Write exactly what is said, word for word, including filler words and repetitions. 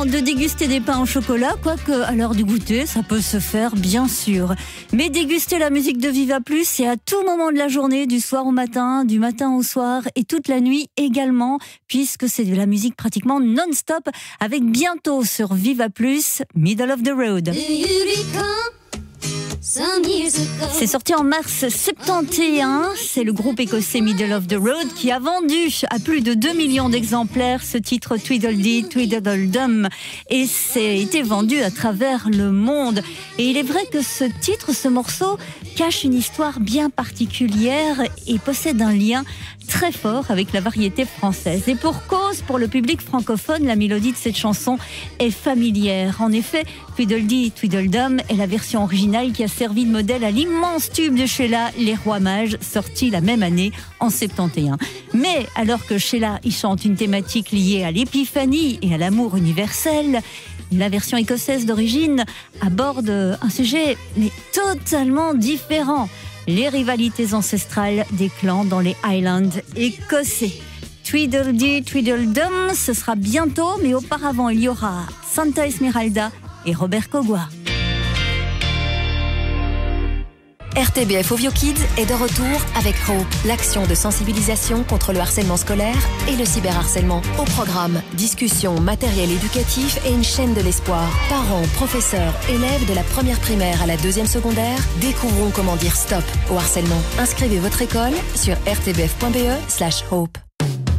temps de déguster des pains au chocolat, quoique à l'heure du goûter, ça peut se faire bien sûr. Mais déguster la musique de Viva Plus, c'est à tout moment de la journée, du soir au matin, du matin au soir et toute la nuit également, puisque c'est de la musique pratiquement non-stop, avec bientôt sur Viva Plus, Middle of the Road. C'est sorti en mars soixante et onze, c'est le groupe écossais Middle of the Road qui a vendu à plus de deux millions d'exemplaires ce titre Tweedledee, Tweedledum, et c'est été vendu à travers le monde. Et il est vrai que ce titre, ce morceau, cache une histoire bien particulière et possède un lien très fort avec la variété française. Et pour cause, pour le public francophone, la mélodie de cette chanson est familière. En effet, Tweedledee, Tweedledum est la version originale qui a servi de modèle à l'immense tube de Sheila, Les Rois Mages, sorti la même année en soixante et onze. Mais alors que Sheila y chante une thématique liée à l'épiphanie et à l'amour universel, la version écossaise d'origine aborde un sujet mais totalement différent. Les rivalités ancestrales des clans dans les Highlands écossais. Tweedledee, Tweedledum, ce sera bientôt, mais auparavant il y aura Santa Esmeralda et Robert Kogwa. R T B F Ovio Kids est de retour avec Hope, l'action de sensibilisation contre le harcèlement scolaire et le cyberharcèlement. Au programme, discussion, matériel éducatif et une chaîne de l'espoir. Parents, professeurs, élèves de la première primaire à la deuxième secondaire, découvrons comment dire stop au harcèlement. Inscrivez votre école sur r t b f point b e slash hope.